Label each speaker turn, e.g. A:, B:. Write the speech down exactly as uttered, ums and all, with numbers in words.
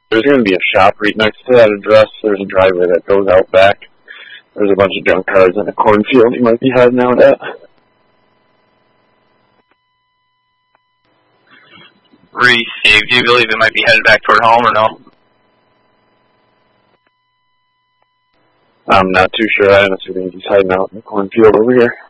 A: There's going to be a shop right next to that address. There's a driveway that goes out back. There's a bunch of junk cars in a cornfield you might be heading out at.
B: Receive. Do you believe it might be headed back toward home or no?
A: I'm not too sure. I honestly think he's hiding out in the cornfield over here.